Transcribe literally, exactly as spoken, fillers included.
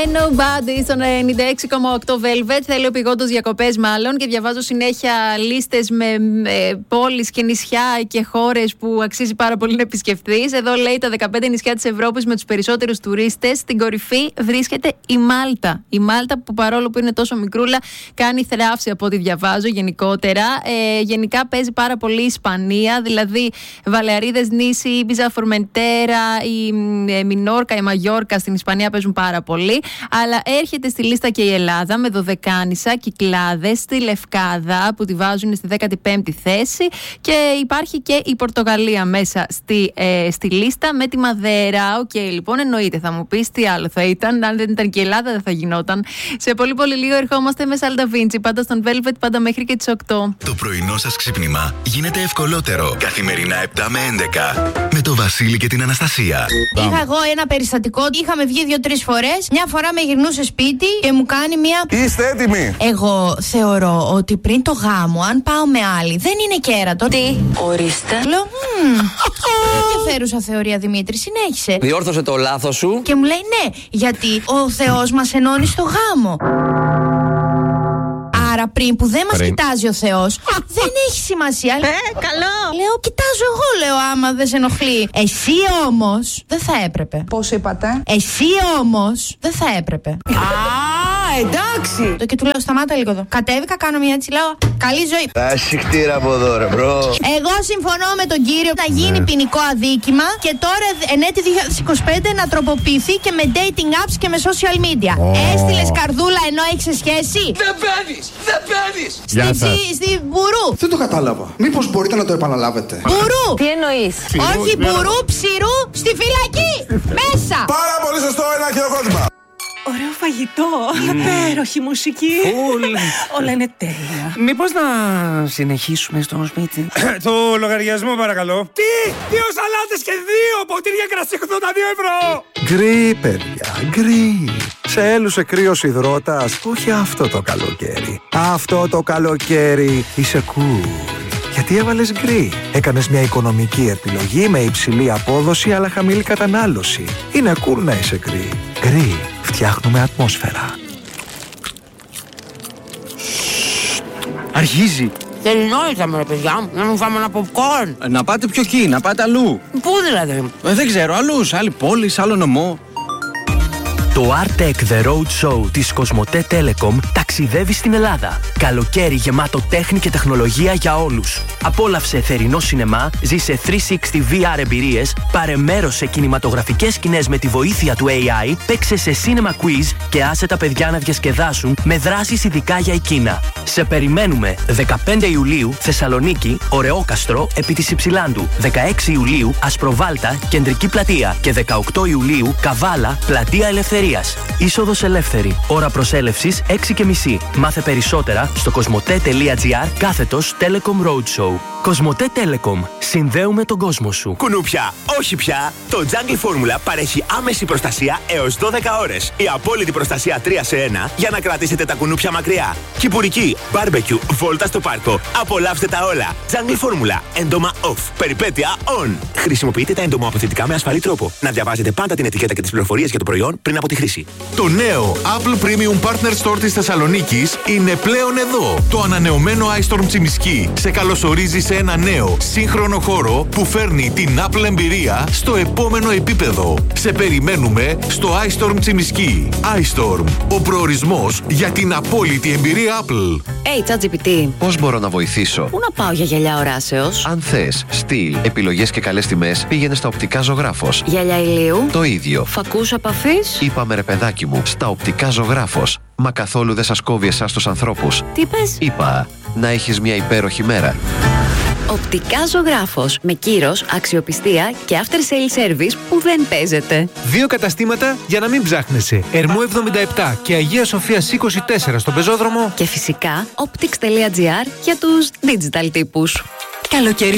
I know body στον ενενήντα έξι κόμμα οκτώ Velvet. Θέλω επειγόντως διακοπές μάλλον και διαβάζω συνέχεια λίστες με ε, πόλεις και νησιά και χώρες που αξίζει πάρα πολύ να επισκεφθείς. Εδώ λέει τα δεκαπέντε νησιά της Ευρώπης με τους περισσότερους τουρίστες. Στην κορυφή βρίσκεται η Μάλτα. Η Μάλτα που παρόλο που είναι τόσο μικρούλα κάνει θράψη από ό,τι διαβάζω γενικότερα. Ε, γενικά παίζει πάρα πολύ η Ισπανία, δηλαδή Βαλεαρίδες νήσι, Ήμπιζα, Φορμεντέρα, η ε, Μινόρκα, η Μαγιόρκα στην Ισπανία παίζουν πάρα πολύ. Αλλά έρχεται στη λίστα και η Ελλάδα με Δωδεκάνησα, Κυκλάδες, στη Λευκάδα που τη βάζουν στη δέκατη πέμπτη θέση και υπάρχει και η Πορτογαλία μέσα στη, ε, στη λίστα με τη Μαδέρα. Οκ, okay, λοιπόν, εννοείται, θα μου πεις τι άλλο θα ήταν. Αν δεν ήταν και η Ελλάδα, δεν θα γινόταν. Σε πολύ πολύ λίγο ερχόμαστε με Σάλτα Βίντσι, πάντα στον Velvet, πάντα μέχρι και τις οκτώ. Το πρωινό σας ξύπνημα γίνεται ευκολότερο. Καθημερινά επτά με έντεκα με το Βασίλη και την Αναστασία. Είχα εγώ ένα περιστατικό. Είχαμε βγει δύο-τρεις φορές. Μια φορά με γυρνούσε σπίτι και μου κάνει μια. Είστε έτοιμοι? Εγώ θεωρώ ότι πριν το γάμο, αν πάω με άλλη, δεν είναι κέρατο. Τι? Ορίστε. Λέω, μmm. Ενδιαφέρουσα θεωρία, Δημήτρη. Συνέχισε. Διόρθωσε το λάθος σου. Και μου λέει ναι, γιατί ο Θεός μας ενώνει στο γάμο. Άρα πριν που δεν μας πριν. κοιτάζει ο Θεός, δεν έχει σημασία. Ε, καλό. Λέω, κοιτάζω εγώ, λέω, άμα δεν σε ενοχλεί. Εσύ όμως δεν θα έπρεπε. Πώς είπατε? Εσύ όμως δεν θα έπρεπε. Α, εντάξει. Το και του λέω, σταμάτα λίγο εδώ. Κατέβηκα, κάνω μια έτσι, λέω, καλή ζωή. Άσχη χτύρα από εδώ, ρε μπρο. Εγώ συμφωνώ με τον κύριο να γίνει ναι. ποινικό αδίκημα και τώρα εν έτη δύο χιλιάδες είκοσι πέντε να τροποποιηθεί και με dating apps και με social media. Oh. Έστειλες καρδούλα ενώ έχεις σχέση. Δεν μπαίνεις! Δεν μπαίνεις! Στη, στη, στη μπουρού. Δεν το κατάλαβα. Μήπως μπορείτε να το επαναλάβετε? Μπουρού. Τι εννοείς? Όχι μπουρού, ψηρού, στη φυλακή. Μέσα. Πάρα πολύ σωστό, ένα χειροκρότημα. Ωραίο φαγητό, υπέροχη μουσική. Όλα είναι τέλεια. Μήπως να συνεχίσουμε στο σπίτι? Το λογαριασμό παρακαλώ. Τι! Δύο σαλάτες και δύο ποτήρια κρασί ογδόντα δύο ευρώ! Γκρι, παιδιά, γκρι. Σε έλουσε κρύος υδρότας, όχι αυτό το καλοκαίρι. Αυτό το καλοκαίρι είσαι cool. Γιατί έβαλες γκρι. Έκανες μια οικονομική επιλογή με υψηλή απόδοση αλλά χαμηλή κατανάλωση. Είναι cool να είσαι γκρι. Γκρι. Φτιάχνουμε ατμόσφαιρα. Αρχίζει. Τελειώσαμε ρε παιδιά, να μου φάμε ένα popcorn. Να πάτε πιο εκεί, να πάτε αλλού. Πού δηλαδή? Ε, δεν ξέρω, αλλού, σε άλλη πόλη, σε άλλο νομό. Το Artec The Road Show της Κοσμοτέ Telecom ταξιδεύει στην Ελλάδα. Καλοκαίρι γεμάτο τέχνη και τεχνολογία για όλους. Απόλαυσε θερινό σινεμά, ζήσε τριακόσια εξήντα βι αρ εμπειρίες, πάρε μέρος σε κινηματογραφικές σκηνές με τη βοήθεια του έι άι, παίξε σε cinema quiz και άσε τα παιδιά να διασκεδάσουν με δράσεις ειδικά για εκείνα. Σε περιμένουμε δεκαπέντε Ιουλίου Θεσσαλονίκη, Ωρεόκαστρο, επί της Υψηλάντου, δεκαέξι Ιουλίου Ασπροβάλτα, Κεντρική Πλατεία και δεκαοκτώ Ιουλίου Καβάλα, Πλατεία Ελευθερίας. Είσοδος ελεύθερη. Ώρα προσέλευσης έξι και μισή. Μάθε περισσότερα στο κοσμοτέ.gr κάθετος Telecom Roadshow. Κοσμοτέ Telecom. Συνδέουμε τον κόσμο σου. Κουνούπια, όχι πια. Το Jungle Formula παρέχει άμεση προστασία έως δώδεκα ώρες. Η απόλυτη προστασία τρία σε ένα για να κρατήσετε τα κουνούπια μακριά. Κυπουρική, barbecue, βόλτα στο πάρκο. Απολαύστε τα όλα. Jungle Formula. Έντομα off. Περιπέτεια on. Χρησιμοποιείτε τα εντομοαποθετικά με ασφαλή τρόπο. Να διαβάζετε πάντα την ετικέτα και τις πληροφορίες για το προϊόν πριν από τη χρήση. Το νέο Apple Premium Partner Store της Θεσσαλονίκης είναι πλέον εδώ. Το ανανεωμένο iStorm Τσιμισκή σε καλωσορίζει σε ένα νέο σύγχρονο χώρο που φέρνει την Apple εμπειρία στο επόμενο επίπεδο. Σε περιμένουμε στο iStorm Τσιμισκή. iStorm, ο προορισμός για την απόλυτη εμπειρία Apple. Hey, ChatGPT. Πώς μπορώ να βοηθήσω? Πού να πάω για γυαλιά οράσεως? Αν θες στυλ, επιλογές και καλές τιμές, πήγαινε στα Οπτικά Ζωγράφος. Γυαλιά ηλίου. Το ίδιο. Φακούς επαφής. Είπαμε ρε παιδάκι μου, στα Οπτικά Ζωγράφος. Μα καθόλου δεν σας κόβει εσάς τους ανθρώπους. Τι πες? Είπα, να έχεις μια υπέροχη μέρα. Οπτικά Ζωγράφος. Με κύρος, αξιοπιστία και after sale service που δεν παίζεται. Δύο καταστήματα για να μην ψάχνεσαι. Ερμού εβδομήντα επτά και Αγία Σοφίας είκοσι τέσσερα στον Πεζόδρομο. Και φυσικά optics.gr για τους digital τύπους. Καλοκαίρι